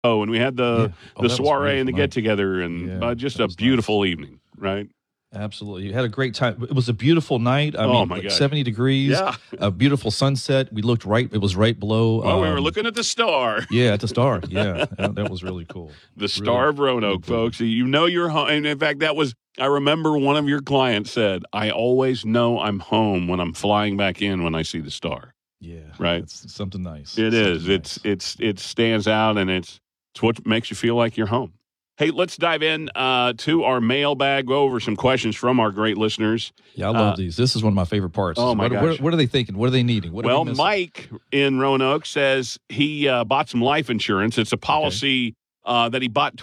Oh, and we had Yeah. Oh, the that was a soiree and the beautiful get night. together, and Yeah, just that a was nice. beautiful evening, right? Absolutely. You had a great time. It was a beautiful night. I Oh mean, my like gosh, 70 degrees, yeah. a beautiful sunset. We looked right, it was right below. Well, we were looking at the star. Yeah, at the star. Yeah, that was really cool. The Really, Star of really Roanoke, cool. folks. You know you're home. And in fact, I remember one of your clients said, I always know I'm home when I'm flying back in when I see the star. Yeah, Right? it's something nice. It is. Something nice. It stands out, and it's what makes you feel like you're home. Hey, let's dive in to our mailbag, go over some questions from our great listeners. Yeah, I love these. This is one of my favorite parts. Oh, my gosh. What are they thinking? What are they needing? What are Well, we missing? Mike in Roanoke says he bought some life insurance. It's a policy that he bought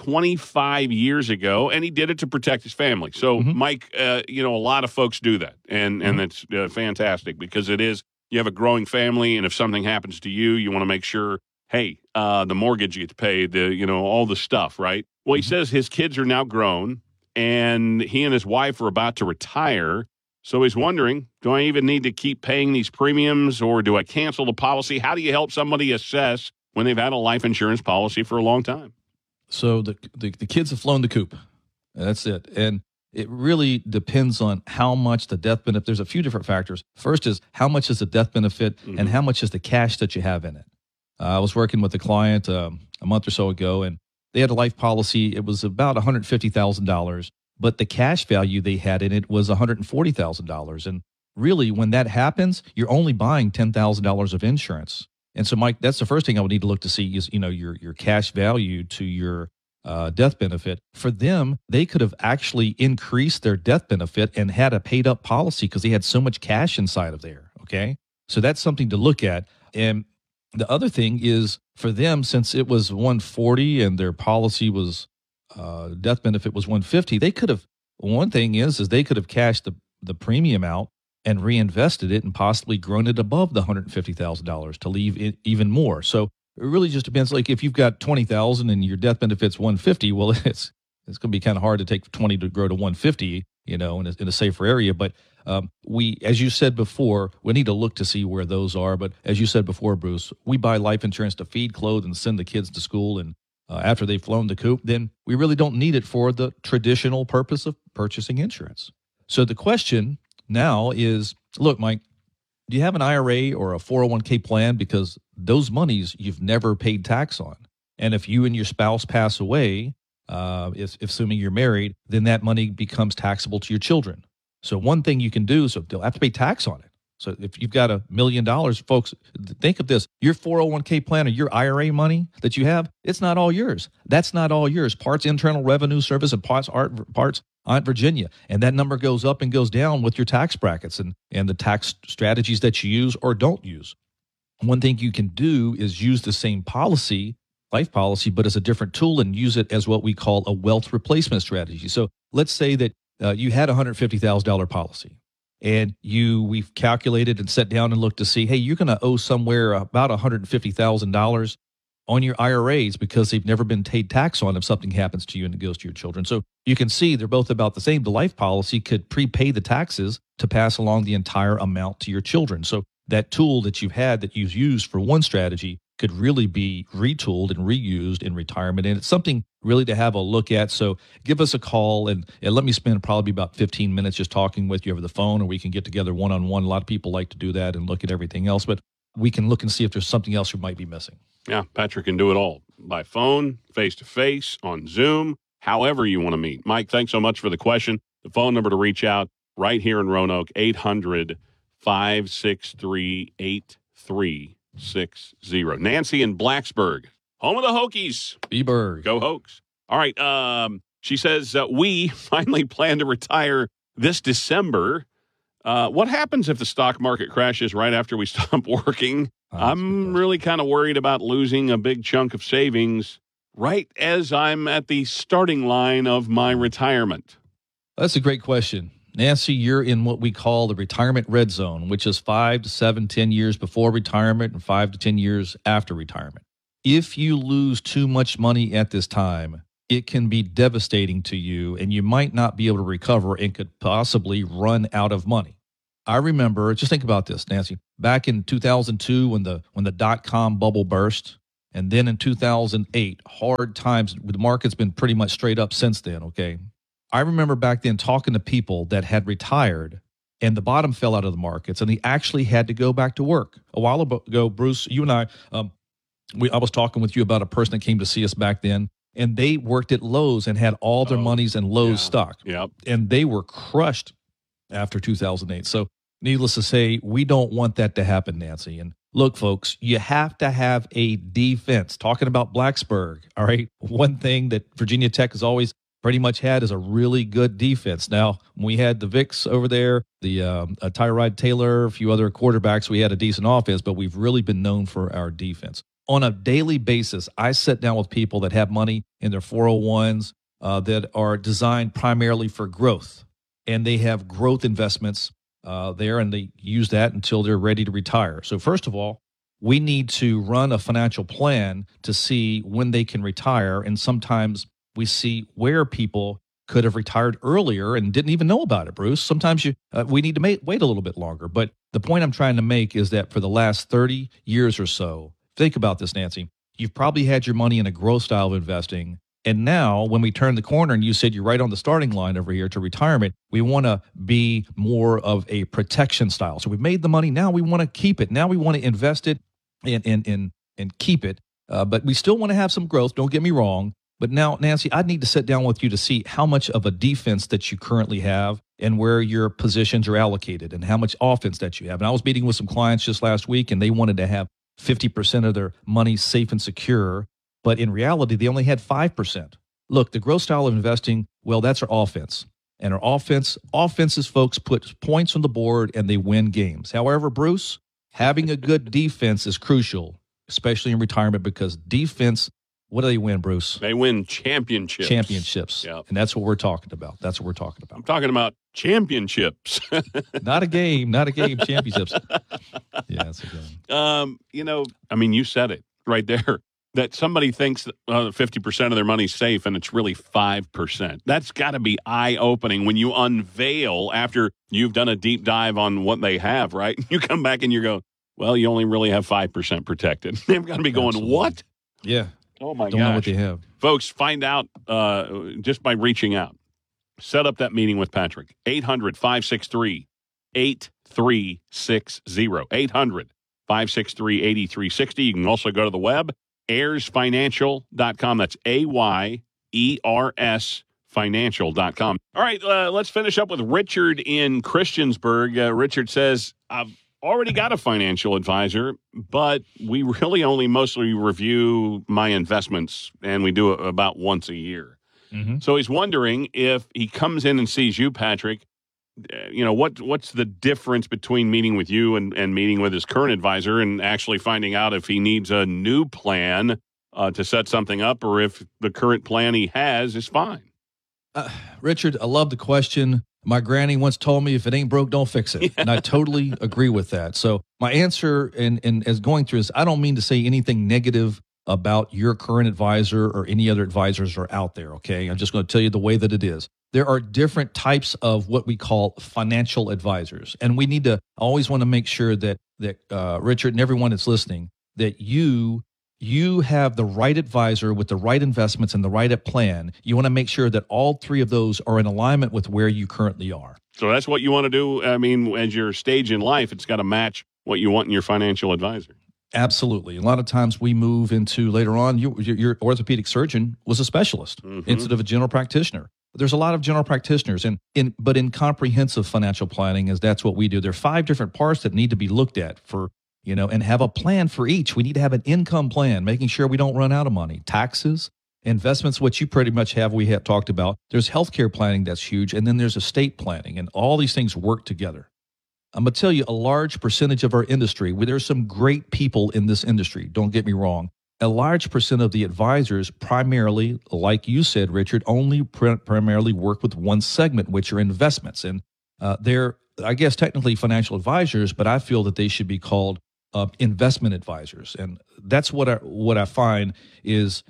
25 years ago, and he did it to protect his family. So, Mike, a lot of folks do that, and that's fantastic because it is, you have a growing family, and if something happens to you, you want to make sure, hey, the mortgage gets paid, all the stuff, right? Well, he says his kids are now grown, and he and his wife are about to retire. So he's wondering, do I even need to keep paying these premiums, or do I cancel the policy? How do you help somebody assess when they've had a life insurance policy for a long time? So the kids have flown the coop. That's it. And it really depends on how much the death benefit. There's a few different factors. First is how much is the death benefit and how much is the cash that you have in it. I was working with a client a month or so ago, and they had a life policy. It was about $150,000, but the cash value they had in it was $140,000. And really, when that happens, you're only buying $10,000 of insurance. And so, Mike, that's the first thing I would need to look to see is, your cash value to your death benefit. For them, they could have actually increased their death benefit and had a paid up policy because they had so much cash inside of there. Okay. So that's something to look at. And the other thing is for them, since it was 140 and their policy was death benefit was 150, they could have, one thing is they could have cashed the premium out and reinvested it and possibly grown it above the $150,000 to leave it even more. So it really just depends. Like if you've got 20,000 and your death benefit's 150, well, it's going to be kind of hard to take 20 to grow to 150, in a safer area. But we, as you said before, we need to look to see where those are. But as you said before, Bruce, we buy life insurance to feed, clothe, and send the kids to school. And after they've flown the coop, then we really don't need it for the traditional purpose of purchasing insurance. So the question now is, look, Mike, do you have an IRA or a 401k plan? Because those monies you've never paid tax on. And if you and your spouse pass away, if assuming you're married, then that money becomes taxable to your children. So one thing you can do, so they'll have to pay tax on it. So if you've got $1 million, folks, think of this. Your 401k plan or your IRA money that you have, it's not all yours. That's not all yours. Parts Internal Revenue Service and parts Aunt Virginia. And that number goes up and goes down with your tax brackets and the tax strategies that you use or don't use. One thing you can do is use the same policy, life policy, but as a different tool and use it as what we call a wealth replacement strategy. So let's say that you had a $150,000 policy and we've calculated and sat down and looked to see, hey, you're going to owe somewhere about $150,000 on your IRAs because they've never been paid tax on if something happens to you and it goes to your children. So you can see they're both about the same. The life policy could prepay the taxes to pass along the entire amount to your children. So that tool that you've had that you've used for one strategy could really be retooled and reused in retirement. And it's something really to have a look at. So give us a call and let me spend probably about 15 minutes just talking with you over the phone, or we can get together one-on-one. A lot of people like to do that and look at everything else, but we can look and see if there's something else you might be missing. Yeah, Patrick can do it all by phone, face-to-face, on Zoom, however you want to meet. Mike, thanks so much for the question. The phone number to reach out right here in Roanoke, 800-563-8360. Nancy in Blacksburg, home of the Hokies. Beberg. Go Hoks. All right. She says, we finally plan to retire this December. What happens if the stock market crashes right after we stop working? I'm really kind of worried about losing a big chunk of savings right as I'm at the starting line of my retirement. That's a great question. Nancy, you're in what we call the retirement red zone, which is 5 to 7, 10 years before retirement and 5 to 10 years after retirement. If you lose too much money at this time, it can be devastating to you, and you might not be able to recover and could possibly run out of money. I remember, just think about this, Nancy, back in 2002 when the dot-com bubble burst, And then in 2008, hard times. The market's been pretty much straight up since then, okay? I remember back then talking to people that had retired and the bottom fell out of the markets and they actually had to go back to work. A while ago, Bruce, you and I was talking with you about a person that came to see us back then, and they worked at Lowe's and had all their monies in Lowe's stock. Yep. And they were crushed after 2008. So needless to say, we don't want that to happen, Nancy. And look, folks, you have to have a defense. Talking about Blacksburg, all right? One thing that Virginia Tech has always pretty much had is a really good defense. Now, when we had the Vicks over there, the Tyrod Taylor, a few other quarterbacks, we had a decent offense, but we've really been known for our defense. On a daily basis, I sit down with people that have money in their 401s that are designed primarily for growth, and they have growth investments there, and they use that until they're ready to retire. So first of all, we need to run a financial plan to see when they can retire, and sometimes we see where people could have retired earlier and didn't even know about it, Bruce. Sometimes we need to wait a little bit longer. But the point I'm trying to make is that for the last 30 years or so, think about this, Nancy, you've probably had your money in a growth style of investing. And now when we turn the corner and you said you're right on the starting line over here to retirement, we want to be more of a protection style. So we've made the money. Now we want to keep it. Now we want to invest it and keep it. But we still want to have some growth. Don't get me wrong. But now, Nancy, I'd need to sit down with you to see how much of a defense that you currently have and where your positions are allocated and how much offense that you have. And I was meeting with some clients just last week, and they wanted to have 50% of their money safe and secure. But in reality, they only had 5%. Look, the growth style of investing, well, that's our offense. And our offenses, folks, put points on the board and they win games. However, Bruce, having a good defense is crucial, especially in retirement, because defense, what do they win, Bruce? They win championships. Yep. And that's what we're talking about. I'm talking about championships. Not a game, championships. Yeah, that's a game. You said it right there, that somebody thinks that 50% of their money's safe and it's really 5%. That's got to be eye-opening when you unveil after you've done a deep dive on what they have, right? You come back and you go, well, you only really have 5% protected. They've got to be going, Absolutely. What? Yeah. Oh, my gosh. Don't know what they have. Folks, find out just by reaching out. Set up that meeting with Patrick. 800-563-8360. 800-563-8360. You can also go to the web, AyersFinancial.com. That's AYERS financial.com. All right, let's finish up with Richard in Christiansburg. Richard says, I've already got a financial advisor, but we really only mostly review my investments, and we do it about once a year. Mm-hmm. So he's wondering if he comes in and sees you, Patrick, what's the difference between meeting with you and meeting with his current advisor and actually finding out if he needs a new plan to set something up or if the current plan he has is fine? Richard, I love the question. My granny once told me, if it ain't broke, don't fix it. Yeah. And I totally agree with that. So my answer and as going through this, I don't mean to say anything negative about your current advisor or any other advisors are out there, okay? I'm just going to tell you the way that it is. There are different types of what we call financial advisors. And we need to always want to make sure that Richard and everyone that's listening, that you have the right advisor with the right investments and the right plan. You want to make sure that all three of those are in alignment with where you currently are. So that's what you want to do. I mean, as your stage in life, it's got to match what you want in your financial advisor. Absolutely. A lot of times we move into later on, your orthopedic surgeon was a specialist instead of a general practitioner. There's a lot of general practitioners, but in comprehensive financial planning, as that's what we do, there are 5 different parts that need to be looked at and have a plan for each. We need to have an income plan, making sure we don't run out of money. Taxes, investments, which you pretty much have, we have talked about. There's healthcare planning that's huge, and then there's estate planning, and all these things work together. I'm going to tell you, a large percentage of our industry, there's some great people in this industry, don't get me wrong. A large percent of the advisors primarily, like you said, Richard, only primarily work with one segment, which are investments. And they're, I guess, technically financial advisors, but I feel that they should be called investment advisors. And that's what I find is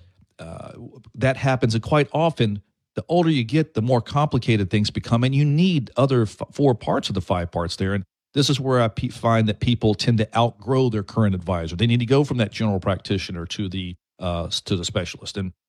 that happens. And quite often, the older you get, the more complicated things become. And you need other 4 parts of the 5 parts there. And this is where I find that people tend to outgrow their current advisor. They need to go from that general practitioner to the specialist. And